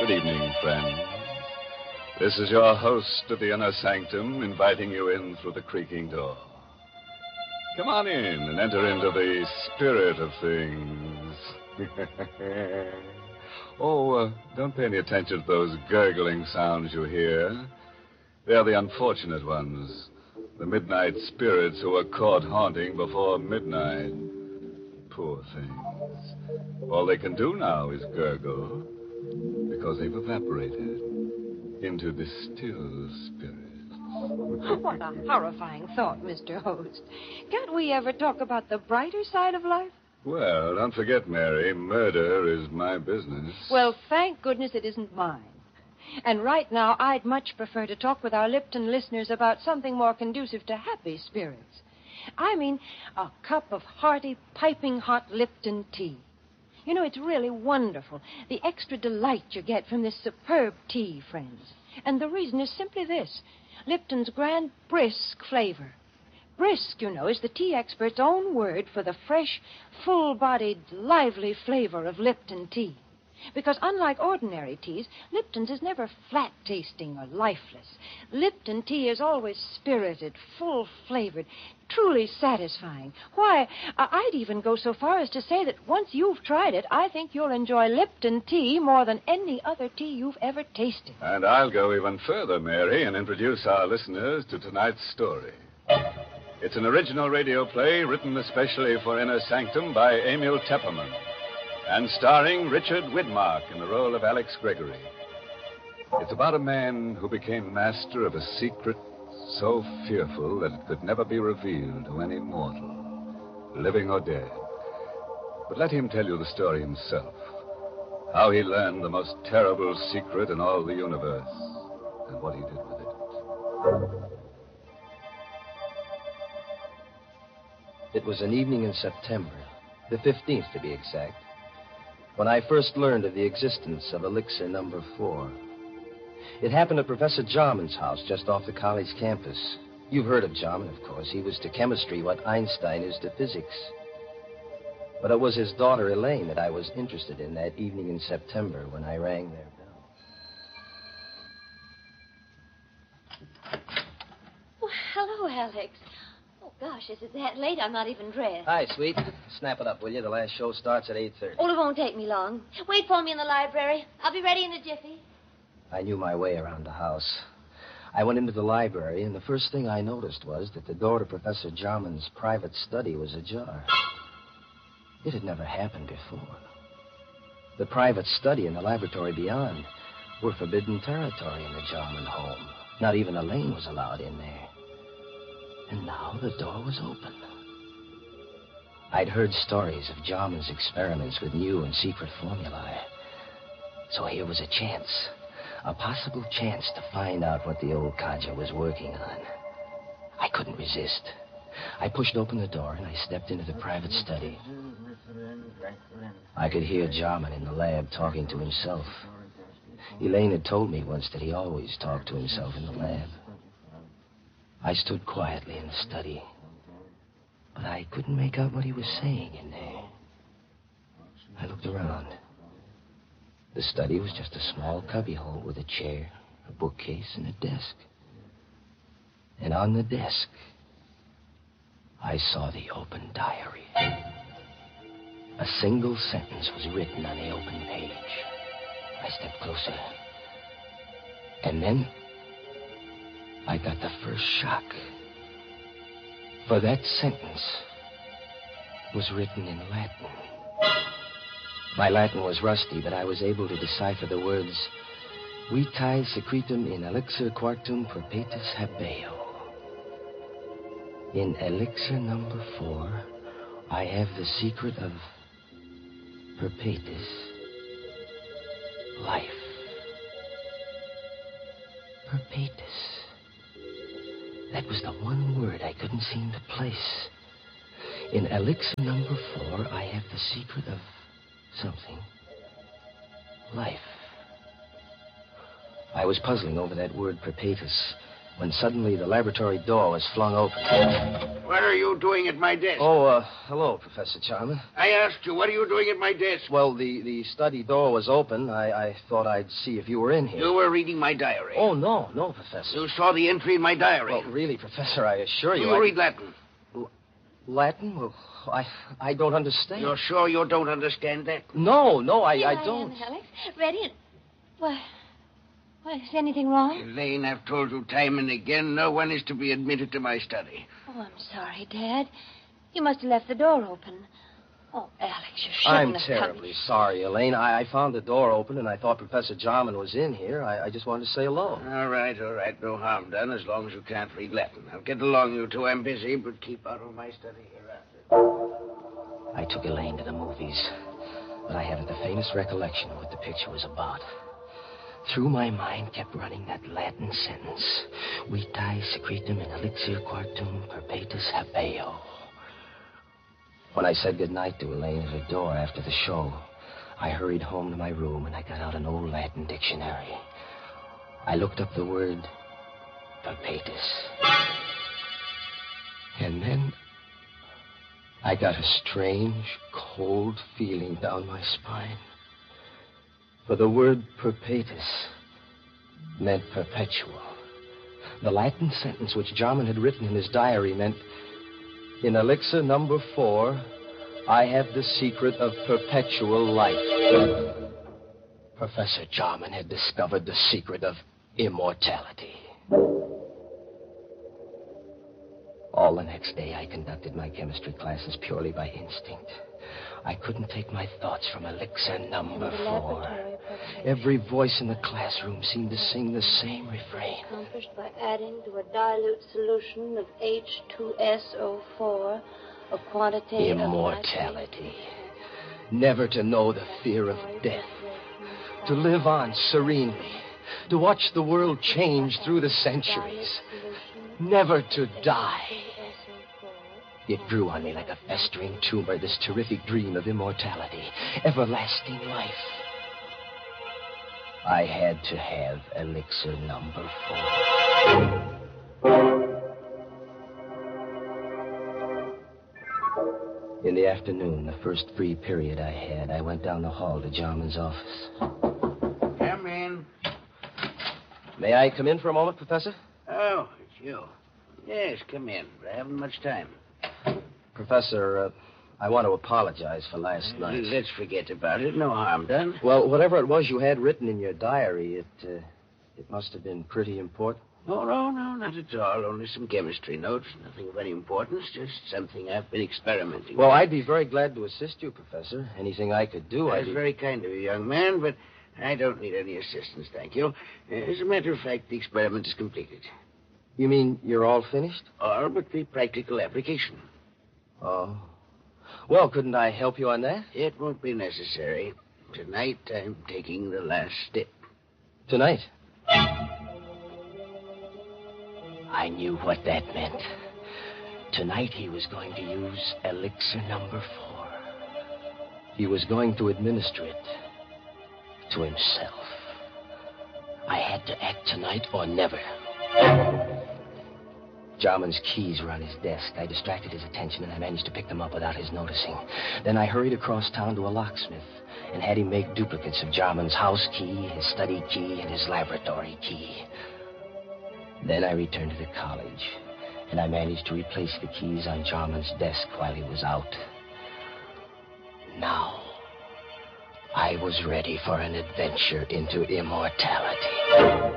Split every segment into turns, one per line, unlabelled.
Good evening, friends. This is your host of the Inner Sanctum inviting you in through the creaking door. Come on in and enter into the spirit of things. Don't pay any attention to those gurgling sounds you hear. They're the unfortunate ones. The midnight spirits who were caught haunting before midnight. Poor things. All they can do now is gurgle because they've evaporated into the still spirit.
What a horrifying thought, Mr. Host. Can't we ever talk about the brighter side of life?
Well, don't forget, Mary, murder is my business.
Well, thank goodness it isn't mine. And right now, I'd much prefer to talk with our Lipton listeners about something more conducive to happy spirits. I mean, a cup of hearty, piping hot Lipton tea. You know, it's really wonderful, the extra delight you get from this superb tea, friends. And the reason is simply this. Lipton's grand brisk flavor. Brisk, you know, is the tea expert's own word for the fresh, full-bodied, lively flavor of Lipton tea. Because unlike ordinary teas, Lipton's is never flat-tasting or lifeless. Lipton tea is always spirited, full-flavored, truly satisfying. Why, I'd even go so far as to say that once you've tried it, I think you'll enjoy Lipton tea more than any other tea you've ever tasted.
And I'll go even further, Mary, and introduce our listeners to tonight's story. It's an original radio play written especially for Inner Sanctum by Emil Tepperman, and starring Richard Widmark in the role of Alex Gregory. It's about a man who became master of a secret so fearful that it could never be revealed to any mortal, living or dead. But let him tell you the story himself, how he learned the most terrible secret in all the universe, and what he did with it.
It was an evening in September, the 15th to be exact, when I first learned of the existence of Elixir Number 4. It happened at Professor Jarman's house just off the college campus. You've heard of Jarman, of course. He was to chemistry what Einstein is to physics. But it was his daughter, Elaine, that I was interested in that evening in September when I rang their bell.
Well, hello, Alex. Oh, gosh, is it that late? I'm not even dressed.
Hi, sweet. Snap it up, will you? The last show starts at 8:30.
Oh, it won't take me long. Wait for me in the library. I'll be ready in a jiffy.
I knew my way around the house. I went into the library, and the first thing I noticed was that the door to Professor Jarman's private study was ajar. It had never happened before. The private study and the laboratory beyond were forbidden territory in the Jarman home. Not even Elaine was allowed in there. And now the door was open. I'd heard stories of Jarman's experiments with new and secret formulae. So here was a chance. A possible chance to find out what the old codger was working on. I couldn't resist. I pushed open the door and I stepped into the private study. I could hear Jarman in the lab talking to himself. Elaine had told me once that he always talked to himself in the lab. I stood quietly in the study, but I couldn't make out what he was saying in there. I looked around. The study was just a small cubbyhole with a chair, a bookcase, and a desk. And on the desk, I saw the open diary. A single sentence was written on the open page. I stepped closer. And then I got the first shock. For that sentence was written in Latin. My Latin was rusty, but I was able to decipher the words, Vitae secretum in elixir quartum perpetus habeo. In elixir number 4, I have the secret of perpetus life. Perpetus. That was the one word I couldn't seem to place. In elixir number 4, I have the secret of something. Life. I was puzzling over that word perpetus when suddenly the laboratory door was flung open.
What are you doing at my desk?
Oh, hello, Professor Jarman.
I asked you, what are you doing at my desk?
Well, the study door was open. I thought I'd see if you were in here.
You were reading my diary.
Oh, no, Professor.
You saw the entry in my diary.
Well, really, Professor, I assure you.
You read Latin.
Latin? Well, I don't understand.
You're sure you don't understand that?
No, I
Here
don't.
I am, Alex. Ready and... Well, is anything wrong?
Elaine, I've told you time and again, no one is to be admitted to my study.
Oh, I'm sorry, Dad. You must have left the door open. Oh, Alex, you shouldn't
I'm
have
terribly sorry, Elaine. I found the door open, and I thought Professor Jarman was in here. I just wanted to say hello.
All right. No harm done, as long as you can't read Latin. Now, get along, you two. I'm busy, but keep out of my study hereafter.
I took Elaine to the movies, but I haven't the faintest recollection of what the picture was about. Through my mind kept running that Latin sentence, Vitae secretum in elixir quartum perpetus habeo. When I said goodnight to Elaine at her door after the show, I hurried home to my room and I got out an old Latin dictionary. I looked up the word perpetus. And then I got a strange, cold feeling down my spine. For the word perpetus meant perpetual. The Latin sentence which Jarman had written in his diary meant, in elixir number 4, I have the secret of perpetual life. Professor Jarman had discovered the secret of immortality. All the next day, I conducted my chemistry classes purely by instinct. I couldn't take my thoughts from elixir number 4. Every voice in the classroom seemed to sing the same refrain.
Accomplished by adding to a dilute solution of H2SO4 a quantity
immortality. Never to know the fear of death. To live on serenely. To watch the world change through the centuries. Never to die. It grew on me like a festering tumor, this terrific dream of immortality, everlasting life. I had to have elixir number 4. In the afternoon, the first free period I had, I went down the hall to Jarman's office.
Come in.
May I come in for a moment, Professor?
Oh, it's you. Yes, come in. I haven't much time.
Professor, I want to apologize for last night.
Let's forget about it. No harm done.
Well, whatever it was you had written in your diary, it must have been pretty important.
No, not at all. Only some chemistry notes. Nothing of any importance. Just something I've been experimenting
Well,
with.
I'd be very glad to assist you, Professor. Anything I could do,
That's very kind of you, young man, but I don't need any assistance, thank you. As a matter of fact, the experiment is completed.
You mean you're all finished?
All but the practical application.
Oh. Well, couldn't I help you on that?
It won't be necessary. Tonight, I'm taking the last step.
Tonight? I knew what that meant. Tonight he was going to use elixir number 4. He was going to administer it to himself. I had to act tonight or never. Jarman's keys were on his desk. I distracted his attention, and I managed to pick them up without his noticing. Then I hurried across town to a locksmith and had him make duplicates of Jarman's house key, his study key, and his laboratory key. Then I returned to the college, and I managed to replace the keys on Jarman's desk while he was out. Now, I was ready for an adventure into immortality.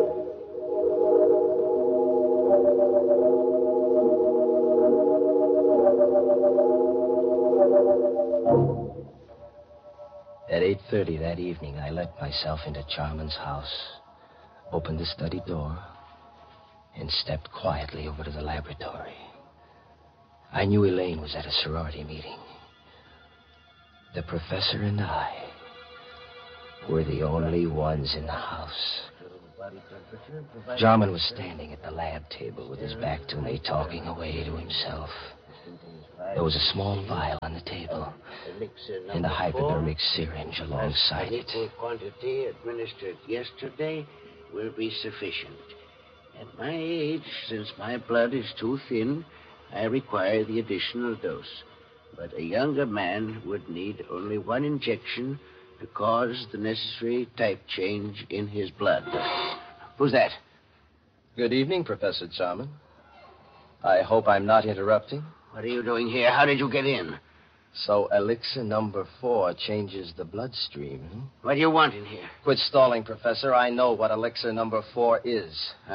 At 8:30 that evening, I let myself into Jarman's house, opened the study door, and stepped quietly over to the laboratory. I knew Elaine was at a sorority meeting. The professor and I were the only ones in the house. Jarman was standing at the lab table with his back to me, talking away to himself. There was a small vial on the table and a hypodermic syringe alongside it.
The quantity administered yesterday will be sufficient. At my age, since my blood is too thin, I require the additional dose. But a younger man would need only one injection to cause the necessary type change in his blood. Who's that?
Good evening, Professor Jarman. I hope I'm not interrupting.
What are you doing here? How did you get in?
So elixir number 4 changes the bloodstream.
What do you want in here?
Quit stalling, Professor. I know what elixir number 4 is.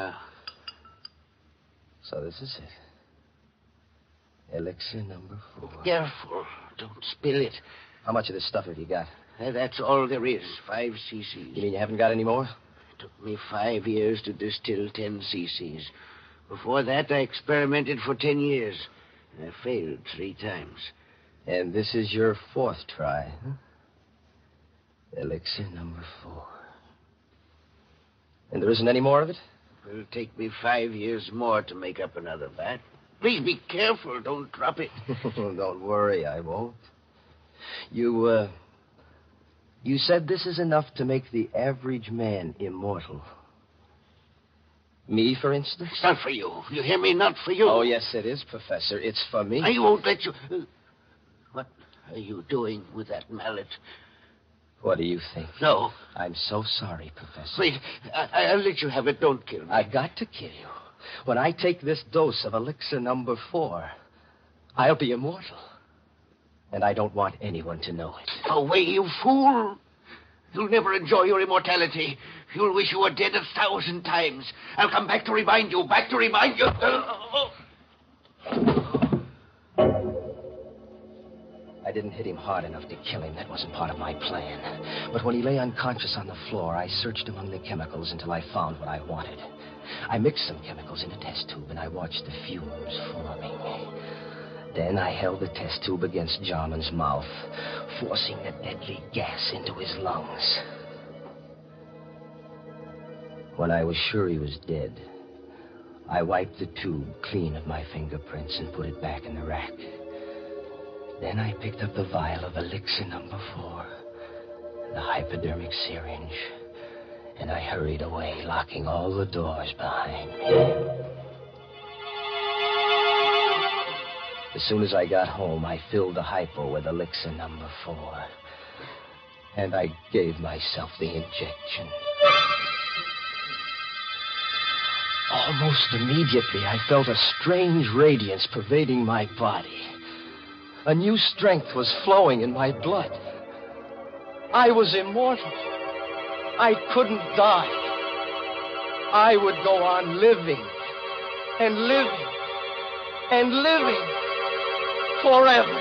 So this is it. Elixir number 4.
Careful. Don't spill it.
How much of this stuff have you got?
That's all there is. 5 cc's.
You mean you haven't got any more?
It took me 5 years to distill 10 cc's. Before that, I experimented for 10 years. I failed 3 times.
And this is your 4th try, huh? Elixir number 4. And there isn't any more of it?
It'll take me 5 years more to make up another vat. Please be careful. Don't drop it.
Don't worry, I won't. You said this is enough to make the average man immortal. Me, for instance?
It's not for you. You hear me? Not for you.
Oh, yes, it is, Professor. It's for me.
I won't let you... What are you doing with that mallet?
What do you think?
No.
I'm so sorry, Professor.
Wait. I'll let you have it. Don't kill me.
I've got to kill you. When I take this dose of elixir number 4, I'll be immortal. And I don't want anyone to know it.
Away, you fool. You'll never enjoy your immortality. You'll wish you were dead 1,000 times. I'll come back to remind you.
I didn't hit him hard enough to kill him. That wasn't part of my plan. But when he lay unconscious on the floor, I searched among the chemicals until I found what I wanted. I mixed some chemicals in a test tube, and I watched the fumes forming. Then I held the test tube against Jarman's mouth, forcing the deadly gas into his lungs. When I was sure he was dead, I wiped the tube clean of my fingerprints and put it back in the rack. Then I picked up the vial of elixir number 4, the hypodermic syringe, and I hurried away, locking all the doors behind me. As soon as I got home, I filled the hypo with elixir number 4, and I gave myself the injection. Almost immediately, I felt a strange radiance pervading my body. A new strength was flowing in my blood. I was immortal. I couldn't die. I would go on living and living and living forever.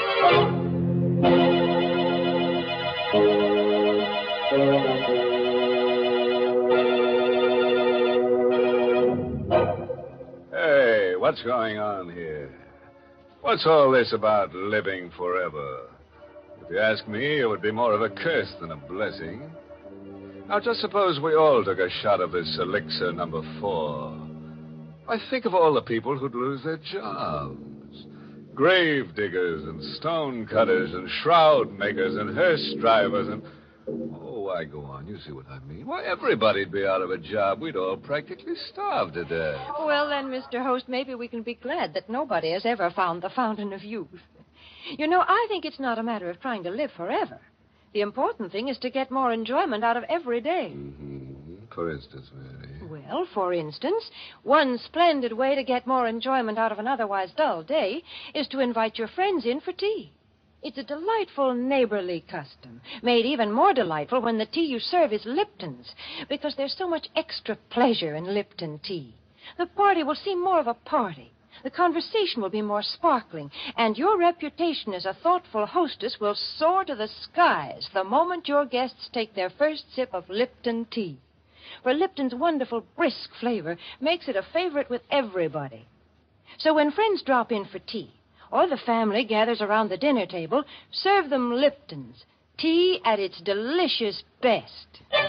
Hey, what's going on here? What's all this about living forever? If you ask me, it would be more of a curse than a blessing. Now, just suppose we all took a shot of this elixir number 4. I think of all the people who'd lose their jobs. Grave diggers and stone cutters and shroud makers and hearse drivers and... Oh, why, go on. You see what I mean. Why, everybody'd be out of a job. We'd all practically starve to death.
Well, then, Mr. Host, maybe we can be glad that nobody has ever found the fountain of youth. You know, I think it's not a matter of trying to live forever. The important thing is to get more enjoyment out of every day.
Mm-hmm. For instance, Mary.
Well, for instance, one splendid way to get more enjoyment out of an otherwise dull day is to invite your friends in for tea. It's a delightful neighborly custom, made even more delightful when the tea you serve is Lipton's, because there's so much extra pleasure in Lipton tea. The party will seem more of a party. The conversation will be more sparkling, and your reputation as a thoughtful hostess will soar to the skies the moment your guests take their first sip of Lipton tea. For Lipton's wonderful brisk flavor makes it a favorite with everybody. So when friends drop in for tea, or the family gathers around the dinner table, serve them Lipton's, tea at its delicious best.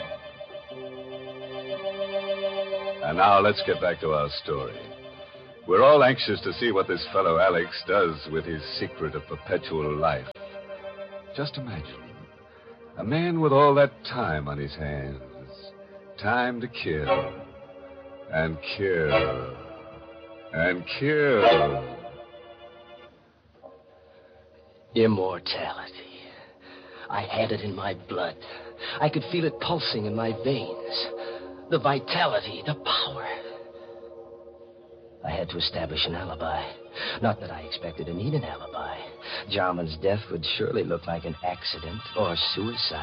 And now let's get back to our story. We're all anxious to see what this fellow Alex does with his secret of perpetual life. Just imagine, a man with all that time on his hands, time to kill. and kill. And kill.
Immortality. I had it in my blood. I could feel it pulsing in my veins. The vitality, the power. I had to establish an alibi. Not that I expected to need an alibi. Jarman's death would surely look like an accident or suicide.